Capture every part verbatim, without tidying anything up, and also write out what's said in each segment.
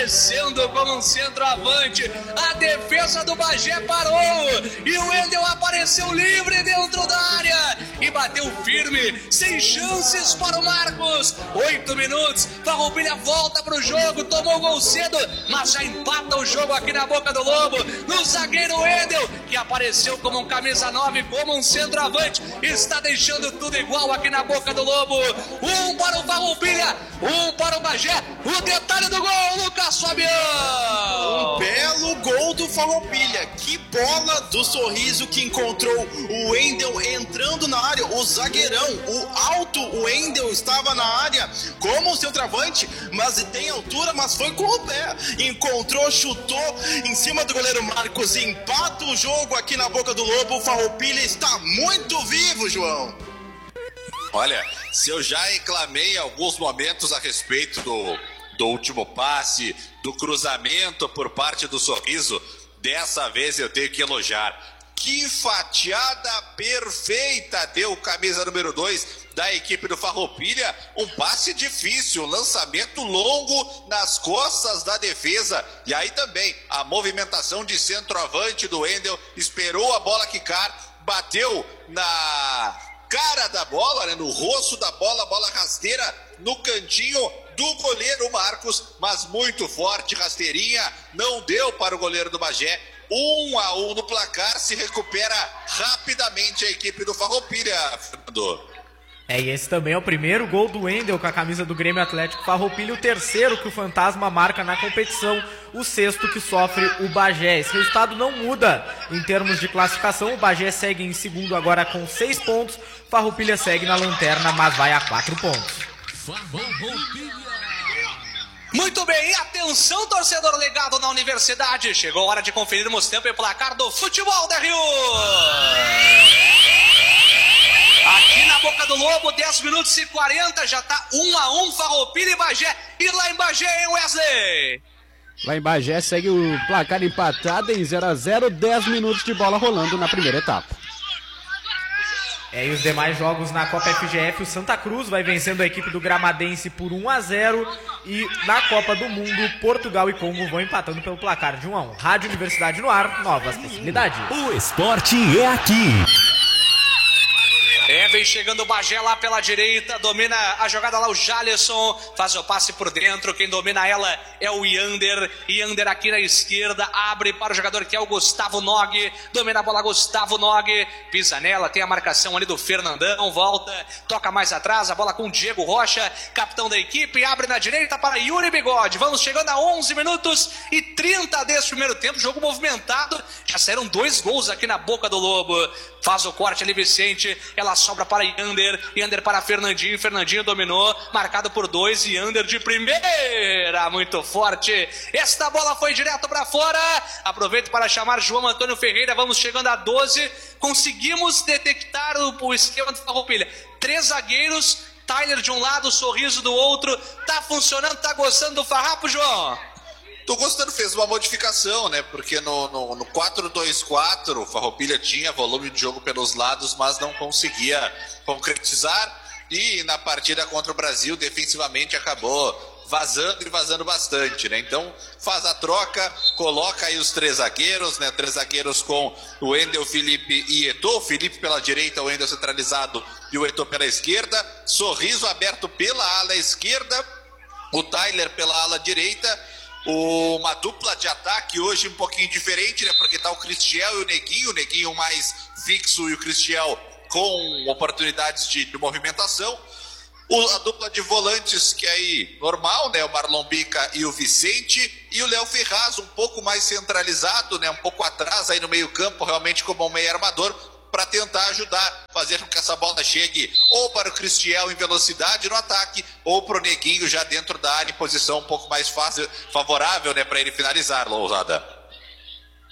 aparecendo como um centroavante. A defesa do Bagé parou e o Wendel apareceu livre dentro da área e bateu firme, sem chances para o Marcos. Oito minutos, Farroupilha volta pro jogo, tomou gol cedo, mas já empata o jogo aqui na Boca do Lobo, no zagueiro Wendel, que apareceu como um camisa nove, como um centroavante, está deixando tudo igual aqui na Boca do Lobo. Um para o Farroupilha, um para o Bagé. O detalhe do gol, Lucas Fabião. Um belo gol do Farroupilha. Que bola do Sorriso que encontrou o Wendel entrando na área. O zagueirão, o alto Wendel estava na área como o centroavante, mas tem altura, mas foi com o pé. Encontrou, chutou em cima do goleiro Marcos e empata o jogo aqui na Boca do Lobo. O Farroupilha está muito vivo, João. Olha, se eu já reclamei em alguns momentos a respeito do, do último passe, do cruzamento por parte do Sorriso, dessa vez eu tenho que elogiar. Que fatiada perfeita deu o camisa número dois da equipe do Farroupilha. Um passe difícil, um lançamento longo nas costas da defesa. E aí também a movimentação de centroavante do Wendel, esperou a bola quicar, bateu na cara da bola, né, no rosto da bola, bola rasteira no cantinho do goleiro Marcos, mas muito forte, rasteirinha, não deu para o goleiro do Bagé. Um a um no placar, se recupera rapidamente a equipe do Farroupilha, Fernando. É, e esse também é o primeiro gol do Wendel com a camisa do Grêmio Atlético Farroupilha, o terceiro que o Fantasma marca na competição, o sexto que sofre o Bagé. Esse resultado não muda em termos de classificação, o Bagé segue em segundo agora com seis pontos, Farroupilha segue na lanterna, mas vai a quatro pontos. Muito bem, atenção torcedor ligado na universidade, chegou a hora de conferirmos tempo e placar do futebol da Rio. Aqui na Boca do Lobo, dez minutos e quarenta, já tá um a um, Farroupilha e Bagé. E lá em Bagé, hein, Wesley? Lá em Bagé segue o placar empatado em zero a zero, dez minutos de bola rolando na primeira etapa. É, e os demais jogos na Copa F G F, o Santa Cruz vai vencendo a equipe do Gramadense por um a zero. E na Copa do Mundo, Portugal e Congo vão empatando pelo placar de um a um. Rádio Universidade no ar, novas possibilidades. O esporte é aqui. É, vem chegando o Bagé lá pela direita, domina a jogada lá o Jalisson, faz o passe por dentro, quem domina ela é o Yander, Yander aqui na esquerda, abre para o jogador que é o Gustavo Nog, domina a bola Gustavo Nog, pisa nela, tem a marcação ali do Fernandão, volta, toca mais atrás, a bola com o Diego Rocha, capitão da equipe, abre na direita para Yuri Bigode, vamos chegando a onze minutos e trinta desse primeiro tempo, jogo movimentado, já saíram dois gols aqui na Boca do Lobo, faz o corte ali Vicente, ela sobra para Yander, Yander para Fernandinho, Fernandinho dominou, marcado por dois, Yander de primeira, muito forte, esta bola foi direto para fora, aproveito para chamar João Antônio Ferreira, vamos chegando a doze, conseguimos detectar o, o esquema do Farroupilha, três zagueiros, Tyler de um lado, Sorriso do outro, tá funcionando, tá gostando do farrapo, João? Tô gostando, fez uma modificação, né? Porque no, no, no quatro dois quatro, o Farroupilha tinha volume de jogo pelos lados, mas não conseguia concretizar. E na partida contra o Brasil, defensivamente, acabou vazando e vazando bastante, né? Então, faz a troca, coloca aí os três zagueiros, né? Três zagueiros com o Wendel, Felipe e Eto'o. O Felipe pela direita, o Wendel centralizado e o Eto'o pela esquerda. Sorriso aberto pela ala esquerda, o Tyler pela ala direita. Uma dupla de ataque hoje um pouquinho diferente, né? Porque tá o Cristiel e o Neguinho, o Neguinho mais fixo e o Cristiel com oportunidades de, de movimentação. O, a dupla de volantes que aí normal, né? O Marlon Bica e o Vicente, e o Léo Ferraz um pouco mais centralizado, né? Um pouco atrás aí no meio campo, realmente como um meio armador, para tentar ajudar, fazer com que essa bola chegue ou para o Cristiel em velocidade no ataque, ou para o Neguinho já dentro da área em posição um pouco mais fácil, favorável, né, para ele finalizar, Lousada.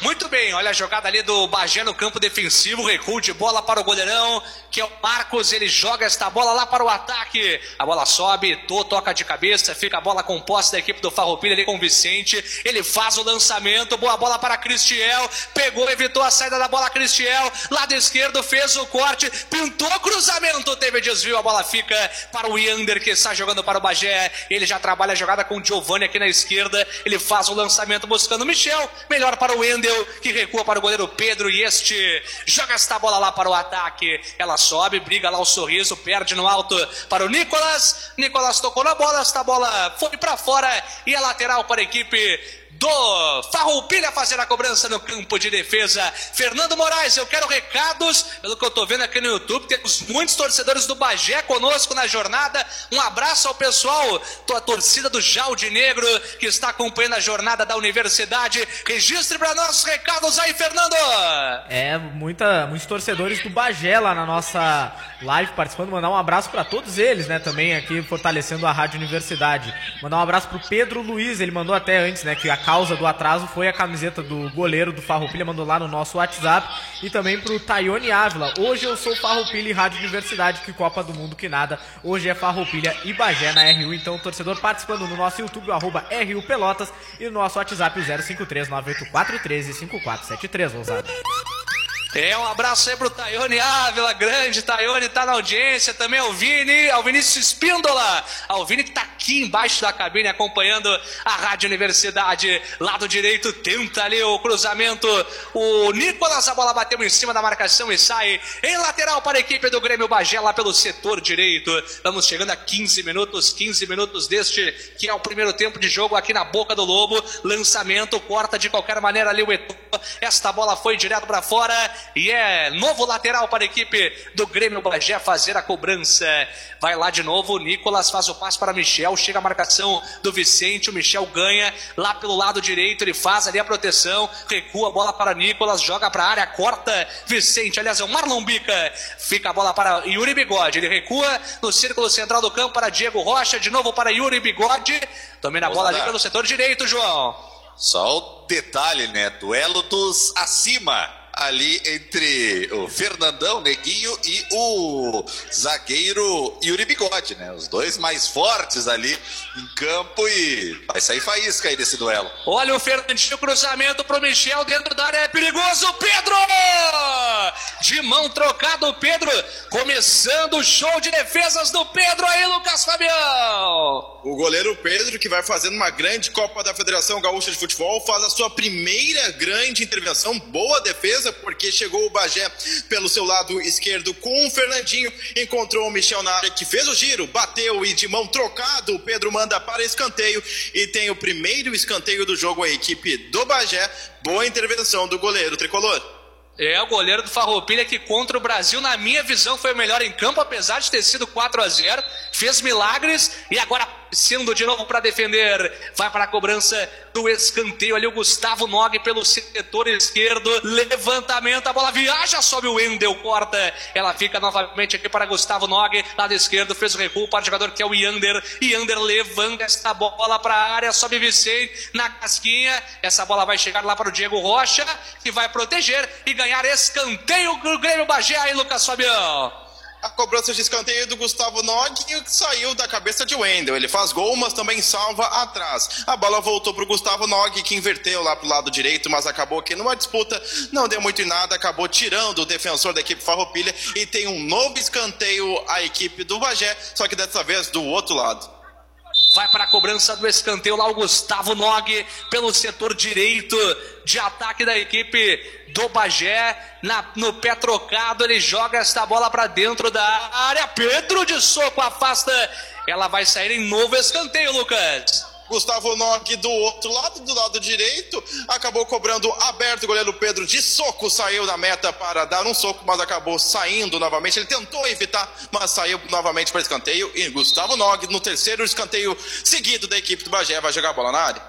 Muito bem, olha a jogada ali do Bagé no campo defensivo, recuo de bola para o goleirão, que é o Marcos, ele joga esta bola lá para o ataque, a bola sobe, Tô, toca de cabeça, fica a bola com posse da equipe do Farroupilha ali com o Vicente, ele faz o lançamento, boa bola para Cristiel, pegou, evitou a saída da bola, Cristiel, lado esquerdo, fez o corte, pintou o cruzamento, teve desvio, a bola fica para o Yander, que está jogando para o Bagé, ele já trabalha a jogada com o Giovani aqui na esquerda, ele faz o lançamento buscando o Michel, melhor para o Wendel, que recua para o goleiro Pedro, e este joga esta bola lá para o ataque, ela sobe, briga lá o Sorriso, perde no alto para o Nicolas, Nicolas tocou na bola, esta bola foi para fora, e é lateral para a equipe do Farroupilha fazer a cobrança no campo de defesa. Fernando Moraes, eu quero recados, pelo que eu tô vendo aqui no YouTube, temos muitos torcedores do Bagé conosco na jornada, um abraço ao pessoal, a torcida do Jalde Negro, que está acompanhando a jornada da universidade, registre para nós os recados aí, Fernando! É, muita, muitos torcedores do Bagé lá na nossa live participando, mandar um abraço para todos eles, né, também aqui fortalecendo a Rádio Universidade, mandar um abraço pro Pedro Luiz, ele mandou até antes, né, que a causa do atraso foi a camiseta do goleiro do Farroupilha, mandou lá no nosso WhatsApp, e também pro Tayone Ávila, hoje eu sou Farroupilha e Rádio Universidade, que Copa do Mundo que nada, hoje é Farroupilha e Bagé na R U, então torcedor participando no nosso YouTube, arroba R U Pelotas, e no nosso WhatsApp, o zero cinco três nove oito quatro um três cinco quatro sete três, ousado. É, um abraço aí pro Tayone Ávila, grande Tayone, tá na audiência, também ao Vini, ao Vinícius Espíndola, ao Vini que tá aqui embaixo da cabine acompanhando a Rádio Universidade, lado direito, tenta ali o cruzamento, o Nicolas, a bola bateu em cima da marcação e sai em lateral para a equipe do Grêmio Bagé lá pelo setor direito, vamos chegando a quinze minutos, quinze minutos deste que é o primeiro tempo de jogo aqui na Boca do Lobo, lançamento, corta de qualquer maneira ali o Eto'o, esta bola foi direto para fora, e é novo lateral para a equipe do Grêmio Bagé fazer a cobrança. Vai lá de novo, o Nicolas faz o passe para Michel, chega a marcação do Vicente, o Michel ganha lá pelo lado direito, ele faz ali a proteção, recua a bola para Nicolas, joga para a área, corta Vicente, aliás é o Marlon Bica, fica a bola para Yuri Bigode, ele recua no círculo central do campo para Diego Rocha, de novo para Yuri Bigode, domina a bola ali pelo setor direito, João. Só o detalhe, né, duelo dos acima, ali entre o Fernandão, Neguinho, e o zagueiro Yuri Bigode, né? Os dois mais fortes ali em campo, e vai sair faísca aí desse duelo. Olha o Fernandinho, cruzamento pro Michel dentro da área, é perigoso, Pedro! De mão trocada o Pedro, começando o show de defesas do Pedro aí, Lucas Fabião! O goleiro Pedro, que vai fazendo uma grande Copa da Federação Gaúcha de Futebol, faz a sua primeira grande intervenção, boa defesa, porque chegou o Bagé pelo seu lado esquerdo com o Fernandinho, encontrou o Michel na área, que fez o giro, bateu, e de mão trocado o Pedro manda para escanteio, e tem o primeiro escanteio do jogo a equipe do Bagé. Boa intervenção do goleiro tricolor. É, o goleiro do Farroupilha que contra o Brasil, na minha visão, foi o melhor em campo, apesar de ter sido quatro a zero, fez milagres, e agora sendo de novo para defender, vai para a cobrança do escanteio ali o Gustavo Nog pelo setor esquerdo, levantamento, a bola viaja, sobe o Wendel, corta, ela fica novamente aqui para Gustavo Nog, lado esquerdo, fez o recuo para o jogador que é o Yander, Yander levanta esta bola para a área, sobe Vicente na casquinha, essa bola vai chegar lá para o Diego Rocha, que vai proteger e ganhar escanteio do Grêmio Bagé aí, Lucas Fabião. A cobrança de escanteio do Gustavo Nog saiu da cabeça de Wendel. Ele faz gol, mas também salva atrás. A bola voltou para o Gustavo Nog, que inverteu lá para o lado direito, mas acabou que numa disputa não deu muito em nada, acabou tirando o defensor da equipe Farroupilha, e tem um novo escanteio a equipe do Bagé, só que dessa vez do outro lado. Vai para a cobrança do escanteio lá o Gustavo Nog pelo setor direito de ataque da equipe do Bagé, na, no pé trocado, ele joga esta bola para dentro da área, Pedro de soco afasta, ela vai sair em novo escanteio, Lucas. Gustavo Nog do outro lado, do lado direito, acabou cobrando aberto, o goleiro Pedro de soco saiu da meta para dar um soco, mas acabou saindo novamente, ele tentou evitar, mas saiu novamente para escanteio, e Gustavo Nog no terceiro escanteio seguido da equipe do Bagé vai jogar a bola na área.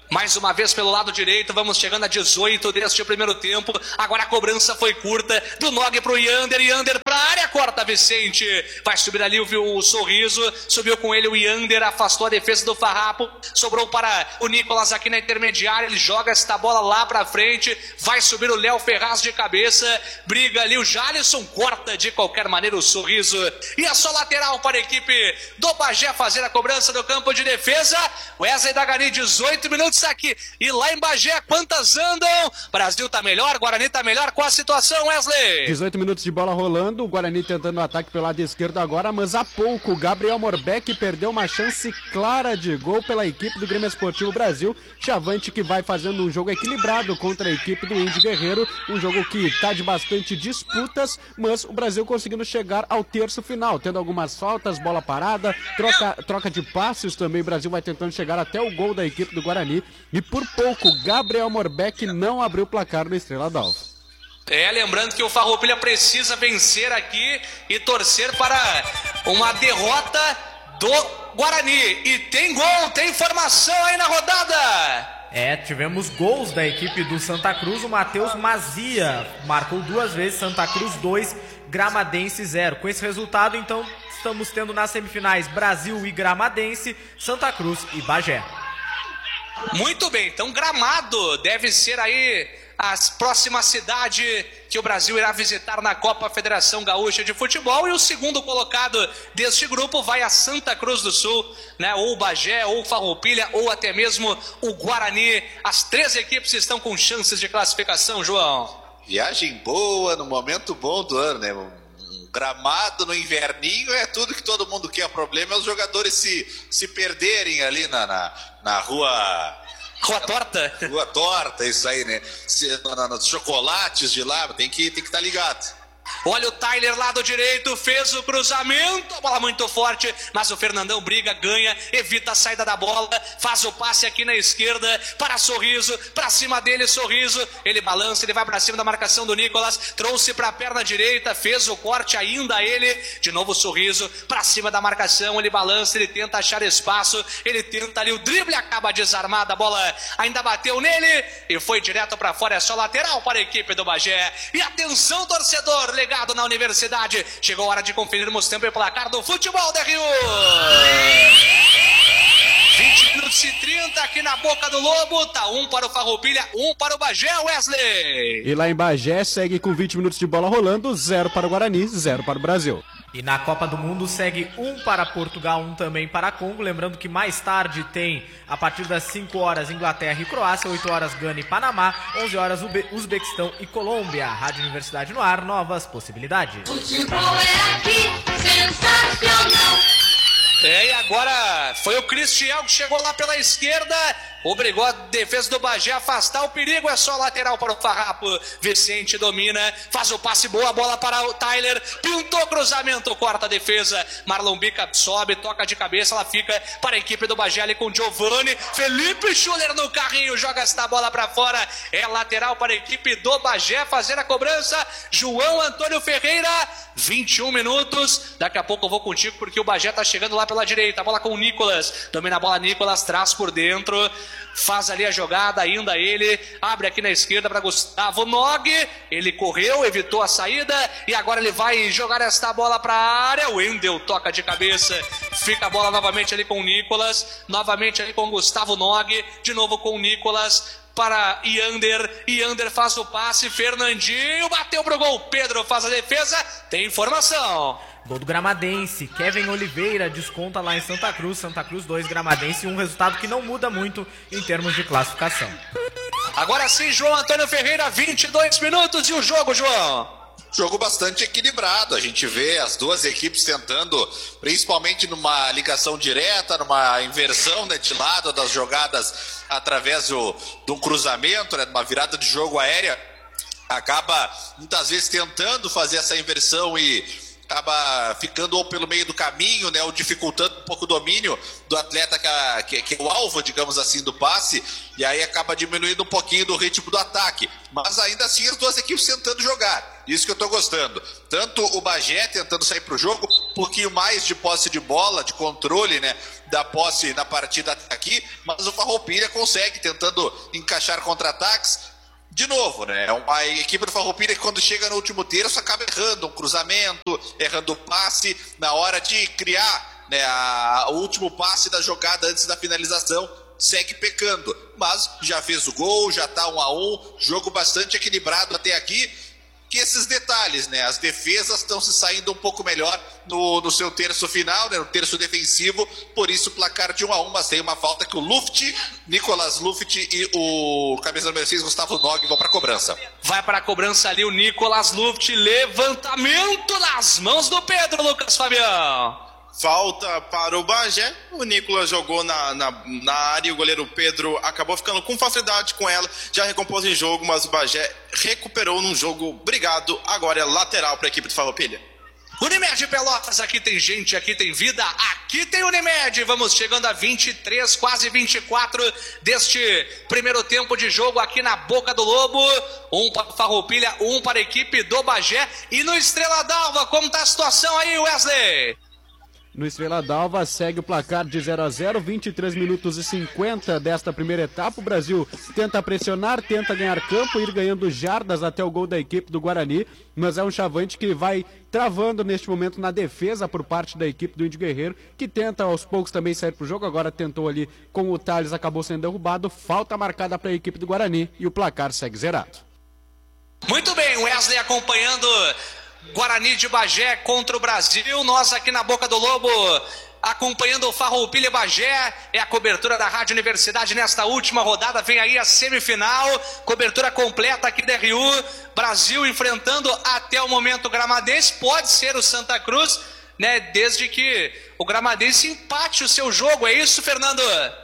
Mais uma vez pelo lado direito, vamos chegando a dezoito deste primeiro tempo. Agora a cobrança foi curta, do Nog pro Yander, Yander pra área, corta Vicente. Vai subir ali o, o Sorriso, subiu com ele o Yander, afastou a defesa do Farrapo. Sobrou para o Nicolas aqui na intermediária, ele joga esta bola lá pra frente. Vai subir o Léo Ferraz de cabeça, briga ali o Jalisson, corta de qualquer maneira o Sorriso. E é só lateral para a equipe do Bagé fazer a cobrança do campo de defesa. Wesley Dagani, dezoito minutos aqui. E lá em Bagé, quantas andam? Brasil tá melhor, Guarani tá melhor. Qual a situação, Wesley? dezoito minutos de bola rolando, o Guarani tentando o ataque pelo lado esquerdo agora, mas há pouco o Gabriel Morbeck perdeu uma chance clara de gol pela equipe do Grêmio Esportivo Brasil. Chavante que vai fazendo um jogo equilibrado contra a equipe do Indy Guerreiro, um jogo que tá de bastante disputas, mas o Brasil conseguindo chegar ao terço final, tendo algumas faltas, bola parada, troca, troca de passes também. O Brasil vai tentando chegar até o gol da equipe do Guarani. E por pouco, Gabriel Morbeck não abriu o placar no Estrela d'Alva. É, lembrando que o Farroupilha precisa vencer aqui e torcer para uma derrota do Guarani. E tem gol, tem formação aí na rodada. É, tivemos gols da equipe do Santa Cruz. O Matheus Mazia marcou duas vezes, Santa Cruz dois, Gramadense zero. Com esse resultado, então, estamos tendo nas semifinais Brasil e Gramadense, Santa Cruz e Bagé. Muito bem, então Gramado deve ser aí a próxima cidade que o Brasil irá visitar na Copa Federação Gaúcha de Futebol. E o segundo colocado deste grupo vai a Santa Cruz do Sul, né? Ou o Bagé, ou o Farroupilha, ou até mesmo o Guarani. As três equipes estão com chances de classificação, João. Viagem boa, no momento bom do ano, né? Gramado no inverninho é tudo que todo mundo quer. O problema é os jogadores se, se perderem ali na, na, na rua... Rua Torta? Rua Torta, isso aí, né? Se, na, nos chocolates de lá, tem que tem que estar ligado. Olha o Tyler, lado direito, fez o cruzamento, a bola muito forte, mas o Fernandão briga, ganha, evita a saída da bola, faz o passe aqui na esquerda, para Sorriso, para cima dele Sorriso, ele balança, ele vai para cima da marcação do Nicolas, trouxe para a perna direita, fez o corte ainda ele, de novo Sorriso, para cima da marcação, ele balança, ele tenta achar espaço, ele tenta ali o drible, acaba desarmado, a bola ainda bateu nele e foi direto para fora, é só lateral para a equipe do Bagé. E atenção, torcedor legado na universidade, chegou a hora de conferirmos tempo e placar do futebol da Rio. vinte minutos e trinta aqui na Boca do Lobo, tá um para o Farroupilha, um para o Bagé, Wesley. E lá em Bagé segue com vinte minutos de bola rolando, zero para o Guarani, zero para o Brasil. E na Copa do Mundo segue um para Portugal, um também para Congo. Lembrando que mais tarde tem, a partir das cinco horas, Inglaterra e Croácia, oito horas Gana e Panamá, onze horas Ube- Uzbequistão e Colômbia. Rádio Universidade no ar, novas possibilidades. Futebol é aqui, sensacional. É, e agora foi o Cristiel que chegou lá pela esquerda, obrigou a defesa do Bagé a afastar o perigo, é só lateral para o Farrapo. Vicente domina, faz o passe, boa bola para o Tyler, pintou cruzamento, corta a defesa, Marlon Bica sobe, toca de cabeça, ela fica para a equipe do Bagé ali com Giovani, Felipe Schuller no carrinho, joga esta bola para fora, é lateral para a equipe do Bagé fazer a cobrança. João Antônio Ferreira, vinte e um minutos, daqui a pouco eu vou contigo porque o Bagé tá chegando lá pela direita, a bola com o Nicolas, domina a bola Nicolas, traz por dentro, faz ali a jogada, ainda ele, abre aqui na esquerda para Gustavo Nog, ele correu, evitou a saída, e agora ele vai jogar esta bola para a área, o Wendel toca de cabeça, fica a bola novamente ali com o Nicolas, novamente ali com o Gustavo Nog, de novo com o Nicolas, para Yander, Yander faz o passe, Fernandinho, bateu pro gol, Pedro faz a defesa, tem informação. Gol do Gramadense, Kevin Oliveira desconta lá em Santa Cruz, Santa Cruz dois, Gramadense um, resultado que não muda muito em termos de classificação. Agora sim, João Antônio Ferreira, vinte e dois minutos e o jogo, João? Jogo bastante equilibrado, a gente vê as duas equipes tentando, principalmente numa ligação direta, numa inversão, né, de lado das jogadas através do, de um cruzamento, né, de uma virada de jogo aérea, acaba muitas vezes tentando fazer essa inversão e acaba ficando ou pelo meio do caminho, né, ou dificultando um pouco o domínio do atleta que é, que, que é o alvo, digamos assim, do passe, e aí acaba diminuindo um pouquinho do ritmo do ataque. Mas ainda assim as duas equipes tentando jogar, isso que eu tô gostando. Tanto o Bagé tentando sair pro jogo, pouquinho mais de posse de bola, de controle, né, da posse na partida aqui, mas o Farroupilha consegue, tentando encaixar contra-ataques. De novo, né? É uma equipe do Farroupilha que quando chega no último terço acaba errando um cruzamento, errando o passe na hora de criar, né, a, o último passe da jogada antes da finalização, segue pecando. Mas já fez o gol, já tá um a um, jogo bastante equilibrado até aqui. Que esses detalhes, né? As defesas estão se saindo um pouco melhor no, no seu terço final, né? No terço defensivo, por isso placar de um a um, mas tem uma falta que o Luft, Nicolas Luft e o camisa número seis, Gustavo Nog, vão para a cobrança. Vai para a cobrança ali o Nicolas Luft, levantamento nas mãos do Pedro, Lucas Fabião. Falta para o Bagé, o Nicolas jogou na, na, na área e o goleiro Pedro acabou ficando com facilidade com ela, já recompôs em jogo, mas o Bagé recuperou num jogo brigado, agora é lateral para a equipe do Farroupilha. Unimed Pelotas, aqui tem gente, aqui tem vida, aqui tem Unimed. Vamos chegando a vinte e três, quase vinte e quatro deste primeiro tempo de jogo aqui na Boca do Lobo. Um para o Farroupilha, um para a equipe do Bagé. E no Estrela d'Alva, como está a situação aí, Wesley? No Estrela d'Alva segue o placar de zero a zero, vinte e três minutos e cinquenta desta primeira etapa. O Brasil tenta pressionar, tenta ganhar campo, ir ganhando jardas até o gol da equipe do Guarani, mas é um Chavante que vai travando neste momento na defesa por parte da equipe do Índio Guerreiro, que tenta aos poucos também sair pro jogo, agora tentou ali com o Thales, acabou sendo derrubado, falta marcada para a equipe do Guarani e o placar segue zerado. Muito bem, Wesley acompanhando Guarani de Bagé contra o Brasil, nós aqui na Boca do Lobo acompanhando o Farroupilha Bagé, é a cobertura da Rádio Universidade nesta última rodada, vem aí a semifinal, cobertura completa aqui da R U, Brasil enfrentando até o momento o Gramadense, pode ser o Santa Cruz, né, desde que o Gramadense empate o seu jogo, é isso, Fernando?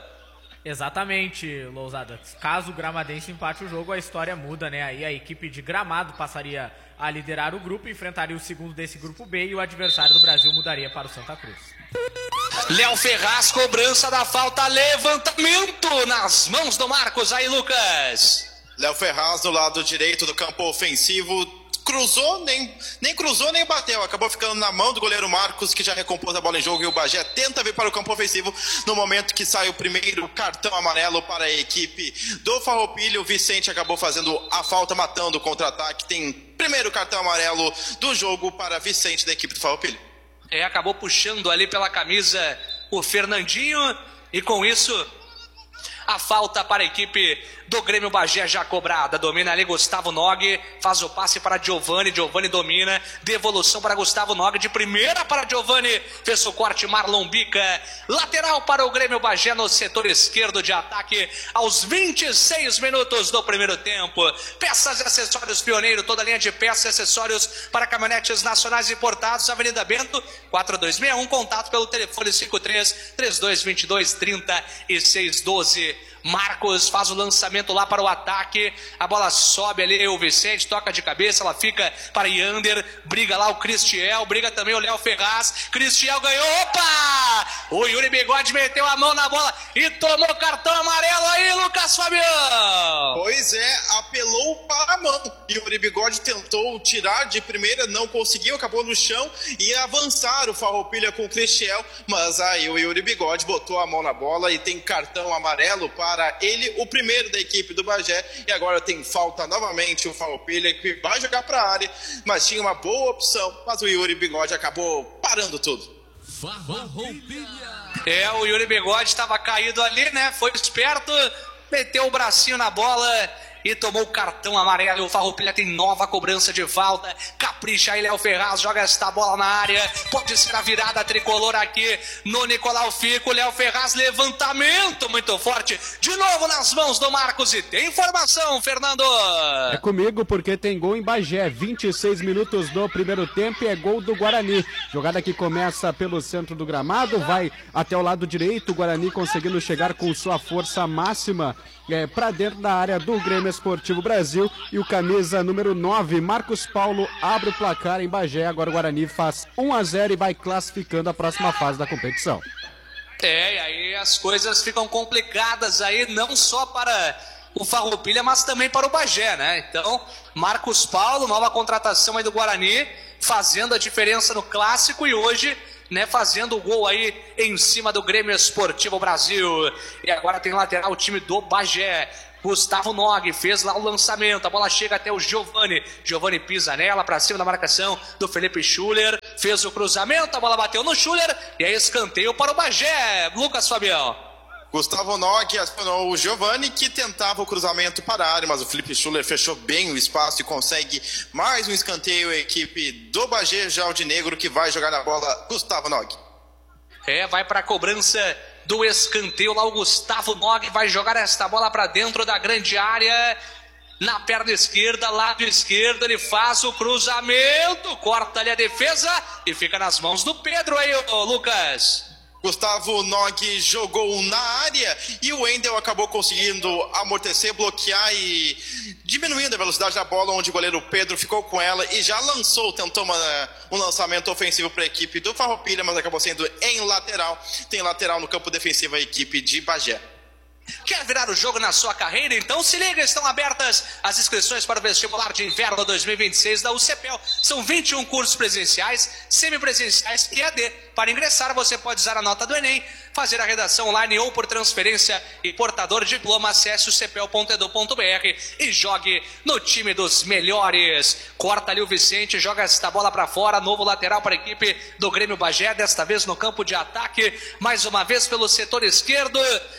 Exatamente, Lousada. Caso o Gramadense empate o jogo, a história muda, né? Aí a equipe de Gramado passaria a liderar o grupo, enfrentaria o segundo desse grupo B e o adversário do Brasil mudaria para o Santa Cruz. Léo Ferraz, cobrança da falta, levantamento nas mãos do Marcos. Aí, Lucas. Léo Ferraz no lado direito do campo ofensivo. Cruzou, nem, nem cruzou, nem bateu. Acabou ficando na mão do goleiro Marcos, que já recompôs a bola em jogo. E o Bagé tenta vir para o campo ofensivo no momento que sai o primeiro cartão amarelo para a equipe do Farroupilha. O Vicente acabou fazendo a falta, matando o contra-ataque. Tem primeiro cartão amarelo do jogo para Vicente, da equipe do Farroupilha. É, acabou puxando ali pela camisa o Fernandinho. E com isso, a falta para a equipe do Grêmio Bagé já cobrada. Domina ali Gustavo Nog, faz o passe para Giovani, Giovani domina, devolução para Gustavo Nog, de primeira para Giovani, fez o corte Marlon Bica, lateral para o Grêmio Bagé no setor esquerdo de ataque, aos vinte e seis minutos do primeiro tempo. Peças e acessórios Pioneiro, toda a linha de peças e acessórios para caminhonetes nacionais importados, Avenida Bento, quatro dois seis um, contato pelo telefone cinco três, três dois dois dois, trinta e seis doze. Marcos faz o lançamento lá para o ataque, a bola sobe ali, o Vicente toca de cabeça, ela fica para Yander, briga lá o Cristiel, briga também o Léo Ferraz, Cristiel ganhou, opa! O Yuri Bigode meteu a mão na bola e tomou cartão amarelo aí, Lucas Fabião! Pois é, apelou para a mão, Yuri Bigode tentou tirar de primeira, não conseguiu, acabou no chão e avançar o Farroupilha com o Cristiel, mas aí o Yuri Bigode botou a mão na bola e tem cartão amarelo para para ele, o primeiro da equipe do Bagé, e agora tem falta novamente o Farroupilha, que vai jogar para a área, mas tinha uma boa opção, mas o Yuri Bigode acabou parando tudo. É, o Yuri Bigode estava caído ali, né, foi esperto, meteu o bracinho na bola e tomou o cartão amarelo. O Farroupilha tem nova cobrança de falta, capricha aí Léo Ferraz, joga esta bola na área, pode ser a virada tricolor aqui no Nicolau Fico. Léo Ferraz, levantamento muito forte, de novo nas mãos do Marcos, e tem informação, Fernando. É comigo, porque tem gol em Bagé, vinte e seis minutos do primeiro tempo e é gol do Guarani. Jogada que começa pelo centro do gramado, vai até o lado direito, o Guarani conseguindo chegar com sua força máxima é, para dentro da área do Grêmio Esportivo Brasil, e o camisa número nove, Marcos Paulo, abre o placar em Bagé. Agora o Guarani faz um a zero e vai classificando a próxima fase da competição. É, e aí as coisas ficam complicadas aí, não só para o Farroupilha, mas também para o Bagé, né? Então, Marcos Paulo, nova contratação aí do Guarani, fazendo a diferença no clássico e hoje, né, fazendo o gol aí em cima do Grêmio Esportivo Brasil. E agora tem lateral o time do Bagé. Gustavo Nog fez lá o lançamento, a bola chega até o Giovani, Giovani pisa nela, pra cima da marcação do Felipe Schuller, fez o cruzamento, a bola bateu no Schuller, e aí escanteio para o Bagé, Lucas Fabião. Gustavo Nog acionou o Giovani, que tentava o cruzamento para a área, mas o Felipe Schuller fechou bem o espaço e consegue mais um escanteio, a equipe do Bagé Jaldinegro, que vai jogar na bola, Gustavo Nog. É, vai para a cobrança do escanteio lá, o Gustavo Nog vai jogar esta bola para dentro da grande área, na perna esquerda, lado esquerdo, ele faz o cruzamento, corta ali a defesa e fica nas mãos do Pedro aí, ô, Lucas. Gustavo Nog jogou na área e o Wendel acabou conseguindo amortecer, bloquear e diminuindo a velocidade da bola, onde o goleiro Pedro ficou com ela e já lançou, tentou uma, um lançamento ofensivo para a equipe do Farroupilha, mas acabou sendo em lateral. Tem lateral no campo defensivo a equipe de Bagé. Quer virar o jogo na sua carreira? Então se liga, estão abertas as inscrições para o vestibular de inverno dois mil e vinte e seis da U C P E L. São vinte e um cursos presenciais, semipresenciais e A D. Para ingressar, você pode usar a nota do Enem, fazer a redação online ou por transferência e portador de diploma. Acesse o c p e l ponto e d u ponto b r e jogue no time dos melhores. Corta ali o Vicente, joga esta bola para fora, novo lateral para a equipe do Grêmio Bagé, desta vez no campo de ataque, mais uma vez pelo setor esquerdo.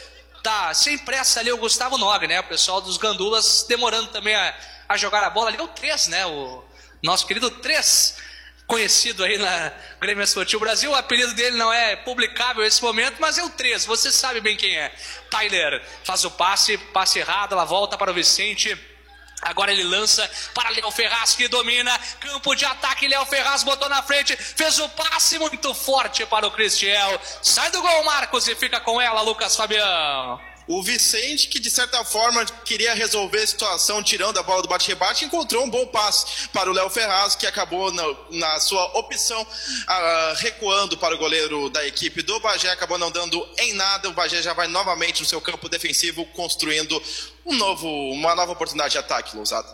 Tá sem pressa ali o Gustavo Nog, né? O pessoal dos Gandulas demorando também a, a jogar a bola ali. É o três, né? O nosso querido três, conhecido aí na Grêmio Esportivo Brasil. O apelido dele não é publicável nesse momento, mas é o três. Você sabe bem quem é. Tyler faz o passe, passe errado, ela volta para o Vicente. Agora ele lança para Léo Ferraz, que domina, campo de ataque, Léo Ferraz botou na frente, fez o passe muito forte para o Cristiel, sai do gol Marcos e fica com ela Lucas Fabião. O Vicente, que de certa forma queria resolver a situação tirando a bola do bate-rebate, encontrou um bom passe para o Léo Ferraz, que acabou na, na sua opção uh, recuando para o goleiro da equipe do Bagé, acabou não dando em nada. O Bagé já vai novamente no seu campo defensivo, construindo um novo, uma nova oportunidade de ataque, Lousada.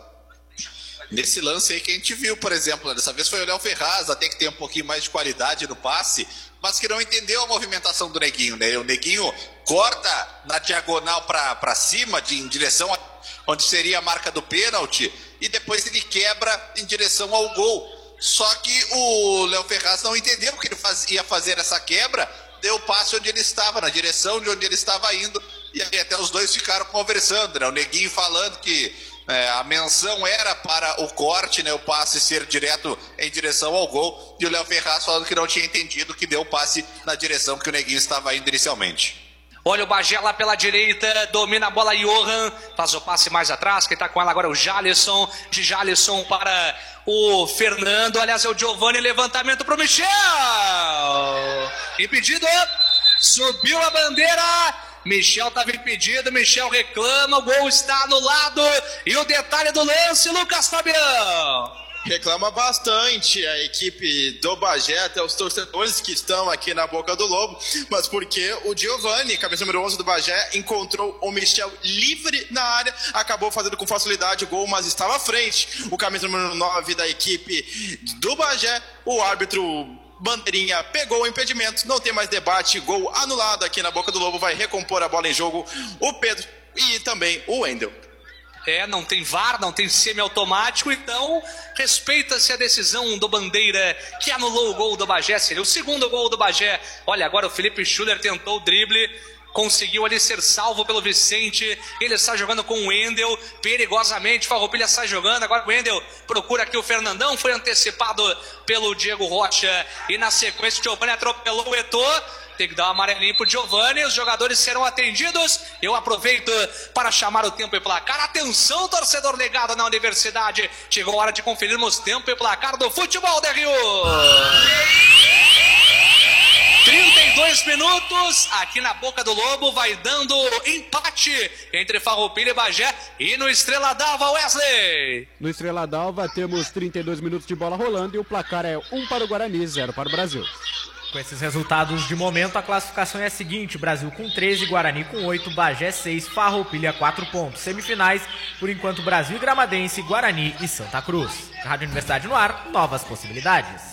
Nesse lance aí que a gente viu, por exemplo, né? Dessa vez foi o Léo Ferraz, até que tem um pouquinho mais de qualidade no passe, mas que não entendeu a movimentação do Neguinho, né? O Neguinho corta na diagonal para cima, de, em direção a onde seria a marca do pênalti, e depois ele quebra em direção ao gol. Só que o Léo Ferraz não entendeu que ele faz, ia fazer essa quebra, deu o passe onde ele estava, na direção de onde ele estava indo, e aí até os dois ficaram conversando, né? O Neguinho falando que É, a menção era para o corte, né, o passe ser direto em direção ao gol, e o Léo Ferraz falando que não tinha entendido, que deu o passe na direção que o Neguinho estava indo inicialmente. Olha o Bagé lá pela direita, domina a bola Johan, faz o passe mais atrás, quem está com ela agora é o Jalisson, de Jalisson para o Fernando, aliás é o Giovani, levantamento para o Michel, impedido, subiu a bandeira, Michel estava impedido, Michel reclama, o gol está anulado, e o detalhe do lance, Lucas Fabião. Reclama bastante a equipe do Bagé, até os torcedores que estão aqui na Boca do Lobo, mas porque o Giovani, cabeça número onze do Bagé, encontrou o Michel livre na área, acabou fazendo com facilidade o gol, mas estava à frente. O camisa número nove da equipe do Bagé, o árbitro Bandeirinha pegou o impedimento, não tem mais debate, gol anulado aqui na Boca do Lobo, vai recompor a bola em jogo o Pedro e também o Wendel. É, não tem V A R, não tem semiautomático, então respeita-se a decisão do Bandeira, que anulou o gol do Bagé, seria o segundo gol do Bagé. Olha, agora o Felipe Schuller tentou o drible, conseguiu ali ser salvo pelo Vicente, ele está jogando com o Wendel, perigosamente, Farroupilha está jogando, agora o Wendel procura aqui o Fernandão, foi antecipado pelo Diego Rocha, e na sequência o Giovani atropelou o Eto'o, tem que dar um amarelinho pro Giovani, os jogadores serão atendidos, eu aproveito para chamar o tempo e placar, atenção torcedor ligado na universidade, chegou a hora de conferirmos tempo e placar do futebol da Rio. trinta e dois minutos, aqui na Boca do Lobo, vai dando empate entre Farroupilha e Bagé, e no Estrela d'Alva, Wesley. No Estrela d'Alva temos trinta e dois minutos de bola rolando e o placar é um para o Guarani, zero para o Brasil. Com esses resultados de momento, a classificação é a seguinte: Brasil com treze, Guarani com oito, Bagé seis, Farroupilha quatro pontos. Semifinais, por enquanto, Brasil e Gramadense, Guarani e Santa Cruz. Rádio Universidade no ar, novas possibilidades.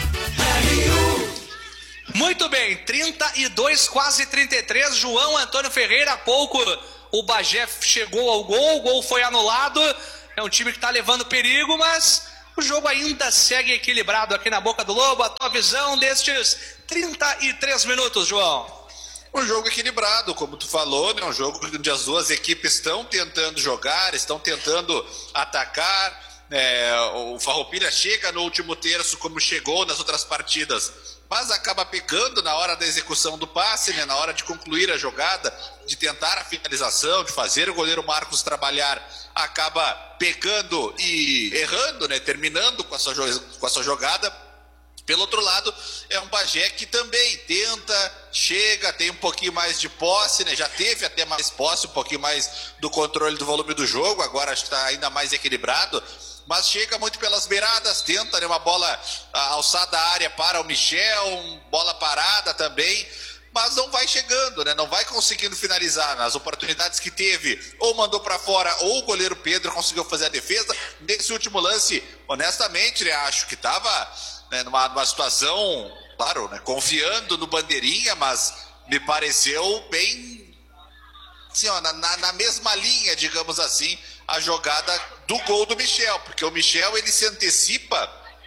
Muito bem, trinta e dois, quase trinta e três, João Antônio Ferreira, há pouco o Bagé chegou ao gol, o gol foi anulado, é um time que está levando perigo, mas o jogo ainda segue equilibrado aqui na Boca do Lobo. A tua visão destes trinta e três minutos, João? Um jogo equilibrado, como tu falou, né? Um jogo onde as duas equipes estão tentando jogar, estão tentando atacar. É, o Farroupilha chega no último terço como chegou nas outras partidas, mas acaba pegando na hora da execução do passe, né? Na hora de concluir a jogada, de tentar a finalização, de fazer o goleiro Marcos trabalhar, acaba pegando e errando, né? Terminando com a sua, com a sua jogada. Pelo outro lado, é um Bagé que também tenta, chega, tem um pouquinho mais de posse, né? Já teve até mais posse, um pouquinho mais do controle do volume do jogo, agora está ainda mais equilibrado, mas chega muito pelas beiradas, tenta, né, uma bola alçada à área para o Michel, bola parada também, mas não vai chegando, né? Não vai conseguindo finalizar. Nas oportunidades que teve, ou mandou para fora, ou o goleiro Pedro conseguiu fazer a defesa. Nesse último lance, honestamente, né, acho que estava, né, numa, numa situação, claro, né, confiando no bandeirinha, mas me pareceu bem, assim, ó, na, na mesma linha, digamos assim, a jogada do gol do Michel, porque o Michel ele se antecipa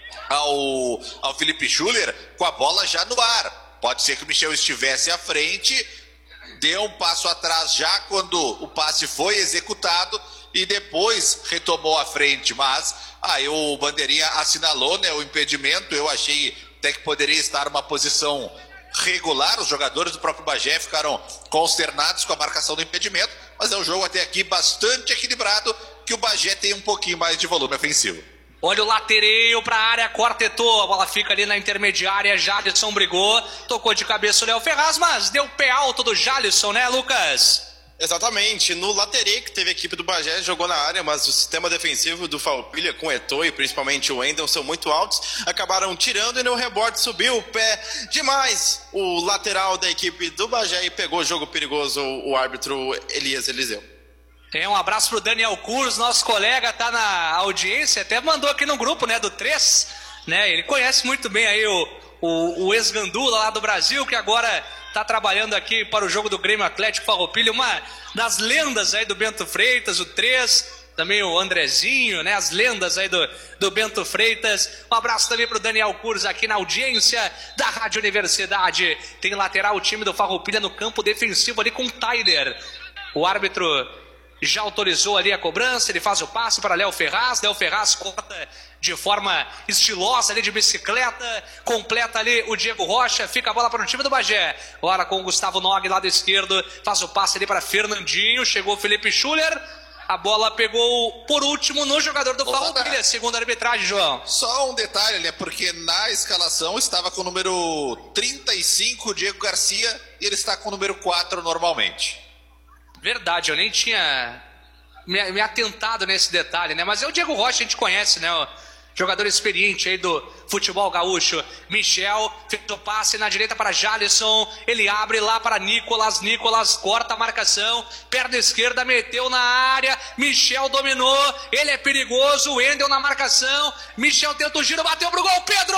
ao, ao Felipe Schuller com a bola já no ar. Pode ser que o Michel estivesse à frente, deu um passo atrás já quando o passe foi executado e depois retomou a frente, mas aí o bandeirinha assinalou, né, o impedimento. Eu achei até que poderia estar uma posição regular, os jogadores do próprio Bagé ficaram consternados com a marcação do impedimento, mas é um jogo até aqui bastante equilibrado, que o Bagé tem um pouquinho mais de volume ofensivo. Olha o latereio para a área, quartetou, a bola fica ali na intermediária, Jalisson brigou, tocou de cabeça o Léo Ferraz, mas deu pé alto do Jalisson, né, Lucas? Exatamente, no latereio que teve a equipe do Bagé, jogou na área, mas o sistema defensivo do Farroupilha, com Eto'o e principalmente o Wendel, são muito altos, acabaram tirando e no rebote subiu o pé demais o lateral da equipe do Bagé e pegou o jogo perigoso o árbitro Elias Eliseu. É, um abraço pro Daniel Curz, nosso colega, tá na audiência, até mandou aqui no grupo, né, do três, né, ele conhece muito bem aí o, o, o ex-Gandula lá do Brasil, que agora tá trabalhando aqui para o jogo do Grêmio Atlético Farroupilha, uma das lendas aí do Bento Freitas, o três, também o Andrezinho, né, as lendas aí do, do Bento Freitas. Um abraço também pro Daniel Curz aqui na audiência da Rádio Universidade. Tem lateral o time do Farroupilha no campo defensivo ali com o Tyler. O árbitro já autorizou ali a cobrança, ele faz o passe para Léo Ferraz, Léo Ferraz corta de forma estilosa ali de bicicleta, completa ali o Diego Rocha, fica a bola para o time do Bagé, agora com o Gustavo Nog lado esquerdo, faz o passe ali para Fernandinho, chegou o Felipe Schuller, a bola pegou por último no jogador do Farroupilha, segundo a arbitragem, João. Só um detalhe, né, porque na escalação estava com o número trinta e cinco, Diego Garcia, e ele está com o número quatro normalmente. Verdade, eu nem tinha me, me atentado nesse detalhe, né? Mas é o Diego Rocha, a gente conhece, né? O jogador experiente aí do futebol gaúcho. Michel fez o passe na direita para Jalisson, ele abre lá para Nicolas, Nicolas corta a marcação, perna esquerda, meteu na área, Michel dominou, ele é perigoso, o Wendel na marcação, Michel tenta o giro, bateu pro gol, Pedro!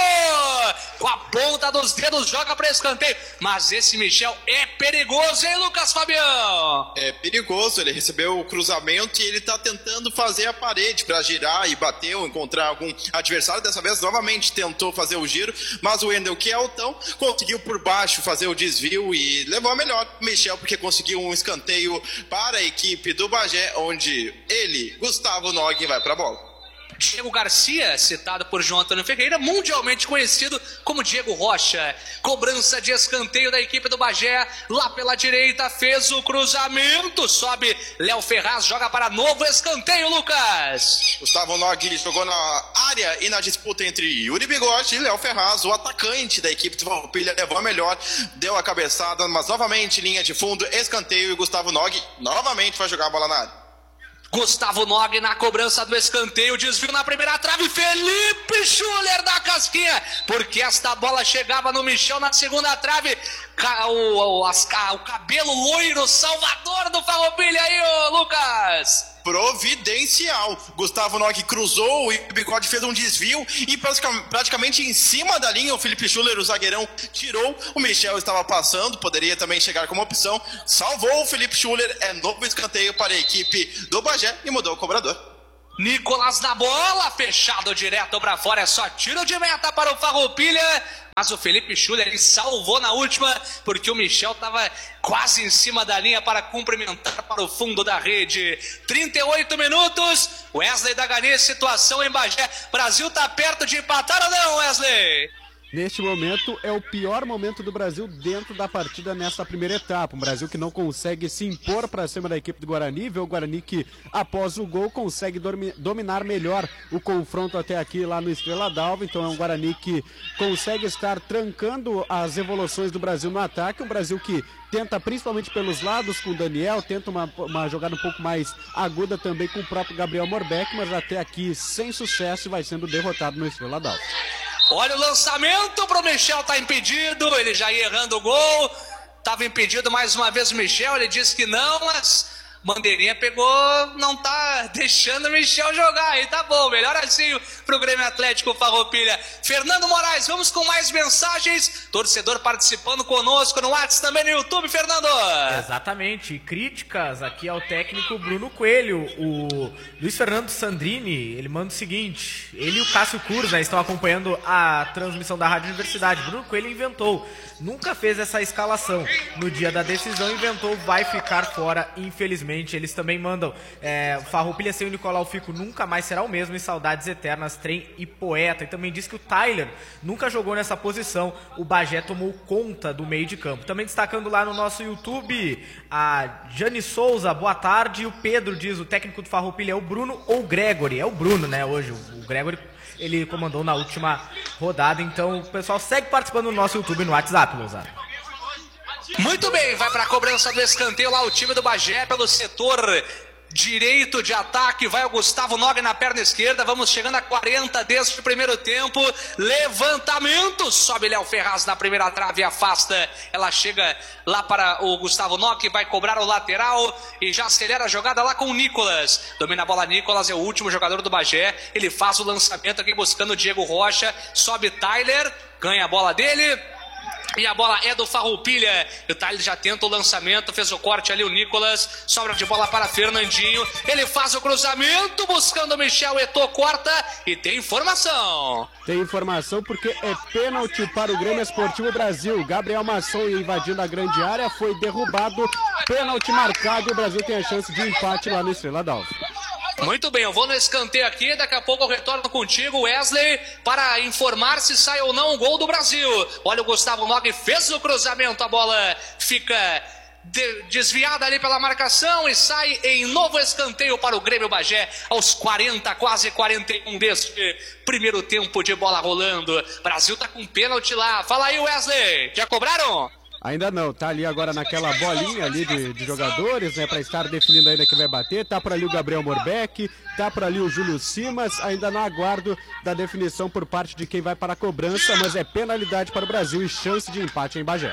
Com a ponta dos dedos, joga para escanteio, mas esse Michel é perigoso, hein, Lucas Fabião? É perigoso, ele recebeu o cruzamento e ele tá tentando fazer a parede para girar e bater ou encontrar algum adversário. Dessa vez novamente tentou fazer o giro, mas o Wendel, que é altão, conseguiu por baixo fazer o desvio e levou a melhor Michel, porque conseguiu um escanteio para a equipe do Bagé, onde ele, Gustavo Nog, vai para a bola. Diego Garcia, citado por João Antônio Ferreira, mundialmente conhecido como Diego Rocha. Cobrança de escanteio da equipe do Bagé, lá pela direita, fez o cruzamento, sobe Léo Ferraz, joga para novo escanteio, Lucas. Gustavo Nog jogou na área e na disputa entre Yuri Bigode e Léo Ferraz, o atacante da equipe do Farroupilha levou a melhor, deu a cabeçada, mas novamente linha de fundo, escanteio e Gustavo Nog novamente vai jogar a bola na área. Gustavo Nog na cobrança do escanteio, desvio na primeira trave, Felipe Schuller da casquinha, porque esta bola chegava no Michel na segunda trave, o, o, as, o cabelo loiro, salvador do Farroupilha aí, ô Lucas! Providencial. Gustavo Nog cruzou, o Bigode fez um desvio e praticamente em cima da linha o Felipe Schuller, o zagueirão, tirou. O Michel estava passando, poderia também chegar como opção. Salvou o Felipe Schuller, é novo escanteio para a equipe do Bagé e mudou o cobrador. Nicolas na bola, fechado direto para fora, é só tiro de meta para o Farroupilha. Mas o Felipe Schuller ele salvou na última, porque o Michel estava quase em cima da linha para cumprimentar para o fundo da rede. trinta e oito minutos, Wesley Daganê, situação em Bagé. Brasil está perto de empatar ou não, Wesley? Neste momento é o pior momento do Brasil dentro da partida nesta primeira etapa. Um Brasil que não consegue se impor para cima da equipe do Guarani. Vê o Guarani que, após o gol, consegue dominar melhor o confronto até aqui lá no Estrela d'Alva. Então é um Guarani que consegue estar trancando as evoluções do Brasil no ataque. Um Brasil que tenta principalmente pelos lados com o Daniel, tenta uma, uma jogada um pouco mais aguda também com o próprio Gabriel Morbeck, mas até aqui sem sucesso e vai sendo derrotado no Estrela d'Alva. Olha o lançamento pro Michel, tá impedido, ele já ia errando o gol, tava impedido mais uma vez o Michel, ele disse que não, mas Bandeirinha pegou, não tá deixando o Michel jogar, e tá bom, melhor assim pro Grêmio Atlético Farroupilha. Fernando Moraes, vamos com mais mensagens, torcedor participando conosco no WhatsApp, também no YouTube, Fernando. Exatamente, críticas aqui ao técnico Bruno Coelho. O Luiz Fernando Sandrini, ele manda o seguinte: ele e o Cássio Curza estão acompanhando a transmissão da Rádio Universidade. Bruno Coelho inventou, nunca fez essa escalação, no dia da decisão inventou, vai ficar fora, infelizmente. Eles também mandam é, Farroupilha sem o Nicolau Fico nunca mais será o mesmo, e saudades eternas, Trem e Poeta. E também diz que o Tyler nunca jogou nessa posição, o Bagé tomou conta do meio de campo. Também destacando lá no nosso YouTube, a Jane Souza, boa tarde. E o Pedro diz, o técnico do Farroupilha é o Bruno ou o Gregory? É o Bruno, né, hoje, o Gregory ele comandou na última rodada. Então o pessoal segue participando no nosso YouTube e no WhatsApp, Lousada. Muito bem, vai para a cobrança do escanteio lá o time do Bagé pelo setor direito de ataque, vai o Gustavo Nog na perna esquerda, vamos chegando a quarenta deste primeiro tempo, levantamento, sobe Léo Ferraz na primeira trave, afasta, ela chega lá para o Gustavo Nog, que vai cobrar o lateral e já acelera a jogada lá com o Nicolas, domina a bola Nicolas, é o último jogador do Bagé, ele faz o lançamento aqui buscando o Diego Rocha, sobe Tyler, ganha a bola dele, e a bola é do Farroupilha. O Tyler já tenta o lançamento, fez o corte ali o Nicolas, sobra de bola para Fernandinho, ele faz o cruzamento, buscando o Michel, Eto'o corta e tem informação. Tem informação porque é pênalti para o Grêmio Esportivo Brasil. Gabriel Masson invadindo a grande área, foi derrubado, pênalti marcado e o Brasil tem a chance de empate lá no Estrela d'Alva. Muito bem, eu vou no escanteio aqui, daqui a pouco eu retorno contigo, Wesley, para informar se sai ou não o gol do Brasil. Olha o Gustavo Nog, fez o cruzamento, a bola fica de, desviada ali pela marcação e sai em novo escanteio para o Grêmio Bagé, aos quarenta, quase quarenta e um deste primeiro tempo de bola rolando. Brasil tá com pênalti lá, fala aí Wesley, já cobraram? Ainda não, tá ali agora naquela bolinha ali de, de jogadores, né, pra estar definindo ainda quem vai bater, tá por ali o Gabriel Morbeck, tá por ali o Júlio Simas, ainda no aguardo da definição por parte de quem vai para a cobrança, mas é penalidade para o Brasil e chance de empate em Bagé.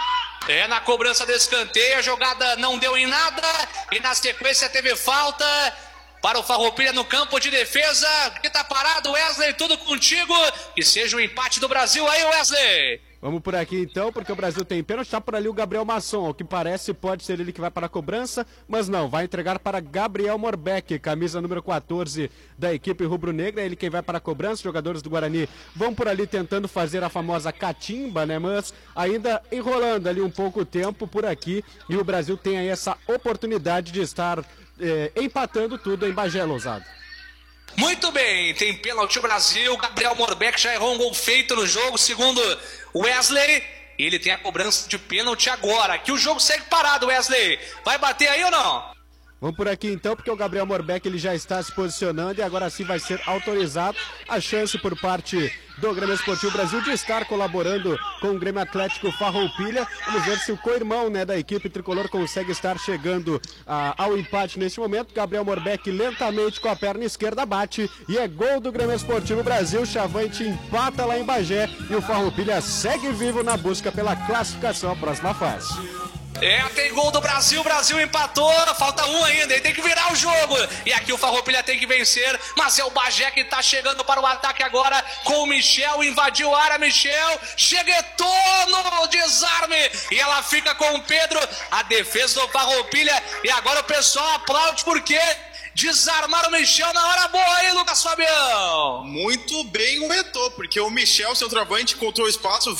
É, na cobrança do escanteio, a jogada não deu em nada, e na sequência teve falta para o Farroupilha no campo de defesa, que tá parado, Wesley, tudo contigo, que seja o empate do Brasil aí, Wesley. Vamos por aqui então, porque o Brasil tem pênalti, está por ali o Gabriel Masson, o que parece pode ser ele que vai para a cobrança, mas não, vai entregar para Gabriel Morbeck, camisa número quatorze da equipe rubro-negra, ele quem vai para a cobrança, os jogadores do Guarani vão por ali tentando fazer a famosa catimba, né, mas ainda enrolando ali um pouco o tempo por aqui, e o Brasil tem aí essa oportunidade de estar eh, empatando tudo em Bagé, Lousada. Muito bem, tem pênalti o Brasil, Gabriel Morbeck já errou um gol feito no jogo, segundo Wesley, ele tem a cobrança de pênalti agora, que o jogo segue parado, Wesley, vai bater aí ou não? Vamos por aqui então, porque o Gabriel Morbeck ele já está se posicionando e agora sim vai ser autorizado a chance por parte do Grêmio Esportivo Brasil de estar colaborando com o Grêmio Atlético Farroupilha. Vamos ver se o co-irmão, né, da equipe tricolor consegue estar chegando ah, ao empate neste momento. Gabriel Morbeck lentamente com a perna esquerda bate e é gol do Grêmio Esportivo Brasil. Chavante empata lá em Bagé e o Farroupilha segue vivo na busca pela classificação à próxima fase. É, tem gol do Brasil, o Brasil empatou, falta um ainda, ele tem que virar o jogo. E aqui o Farroupilha tem que vencer, mas é o Bagé que tá chegando para o ataque agora com o Michel, invadiu a área, Michel, cheguetou no desarme e ela fica com o Pedro, a defesa do Farroupilha, e agora o pessoal aplaude porque desarmaram o Michel na hora boa aí, Lucas Fabião. Muito bem o Eto'o, porque o Michel, centroavante, encontrou espaço,